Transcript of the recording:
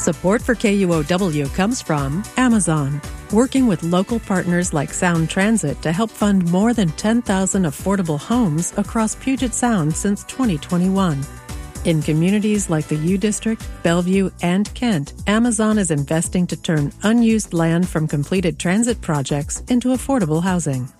Support for KUOW comes from Amazon, working with local partners like Sound Transit to help fund more than 10,000 affordable homes across Puget Sound since 2021. In communities like the U District, Bellevue, and Kent, Amazon is investing to turn unused land from completed transit projects into affordable housing.